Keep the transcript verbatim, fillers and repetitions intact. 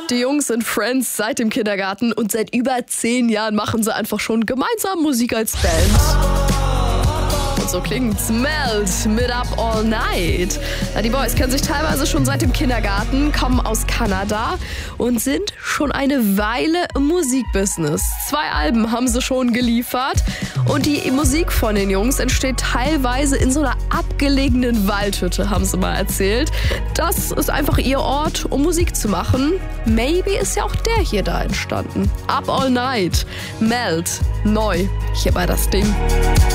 Die Jungs sind Friends seit dem Kindergarten und seit über zehn Jahren machen sie einfach schon gemeinsam Musik als Band. Und so klingt's. Melt mit Up All Night. Ja, die Boys kennen sich teilweise schon seit dem Kindergarten, kommen aus Kanada und sind schon eine Weile im Musikbusiness. Zwei Alben haben sie schon geliefert und die Musik von den Jungs entsteht teilweise in so einer abgelegenen Waldhütte, haben sie mal erzählt. Das ist einfach ihr Ort, um Musik zu machen. Maybe ist ja auch der hier da entstanden. Up All Night. Melt. Neu. Hier bei das Ding.